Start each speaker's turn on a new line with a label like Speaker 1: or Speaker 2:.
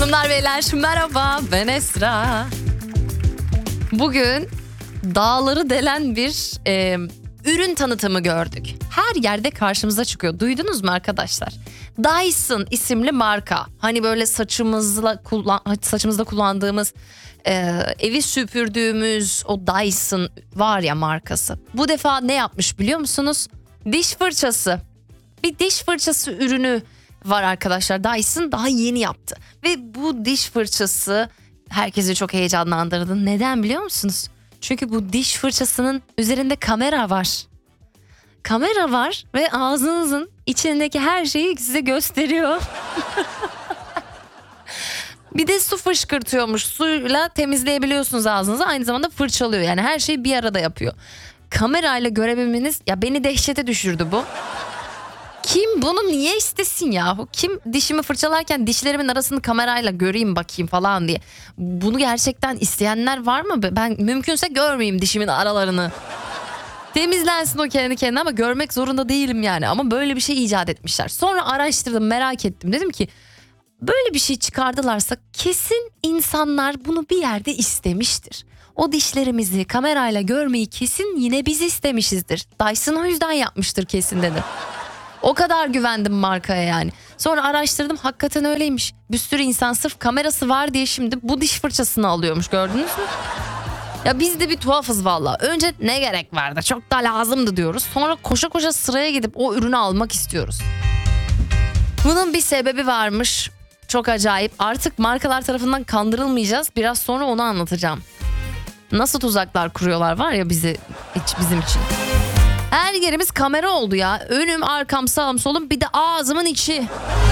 Speaker 1: Hanımlar beyler merhaba, ben Esra. Bugün dağları delen bir ürün tanıtımı gördük. Her yerde karşımıza çıkıyor. Duydunuz mu arkadaşlar? Dyson isimli marka. Hani böyle saçımızda kullandığımız, evi süpürdüğümüz o Dyson var ya markası. Bu defa ne yapmış biliyor musunuz? Diş fırçası. Bir diş fırçası ürünü var arkadaşlar. Dyson daha yeni yaptı. Ve bu diş fırçası herkesi çok heyecanlandırdı. Neden biliyor musunuz? Çünkü bu diş fırçasının üzerinde kamera var. Kamera var ve ağzınızın içindeki her şeyi size gösteriyor. Bir de su fışkırtıyormuş. Suyla temizleyebiliyorsunuz ağzınızı. Aynı zamanda fırçalıyor. Yani her şeyi bir arada yapıyor. Kamerayla görebilmeniz, ya beni dehşete düşürdü bu. Kim bunu niye istesin yahu? Kim dişimi fırçalarken dişlerimin arasını kamerayla göreyim bakayım falan diye. Bunu gerçekten isteyenler var mı? Ben mümkünse görmeyeyim dişimin aralarını. Temizlensin o kendi kendine ama görmek zorunda değilim yani. Ama böyle bir şey icat etmişler. Sonra araştırdım, merak ettim. Dedim ki böyle bir şey çıkardılarsa kesin insanlar bunu bir yerde istemiştir. O dişlerimizi kamerayla görmeyi kesin yine biz istemişizdir. Dyson o yüzden yapmıştır kesin dedim. O kadar güvendim markaya yani. Sonra araştırdım, hakikaten öyleymiş. Bir sürü insan sırf kamerası var diye şimdi bu diş fırçasını alıyormuş, gördünüz mü? Ya biz de bir tuhafız valla. Önce ne gerek vardı, çok da lazımdı diyoruz. Sonra koşa koşa sıraya gidip o ürünü almak istiyoruz. Bunun bir sebebi varmış. Çok acayip. Artık markalar tarafından kandırılmayacağız. Biraz sonra onu anlatacağım. Nasıl tuzaklar kuruyorlar var ya bizim için. Her yerimiz kamera oldu ya. Önüm, arkam, sağım, solum, bir de ağzımın içi.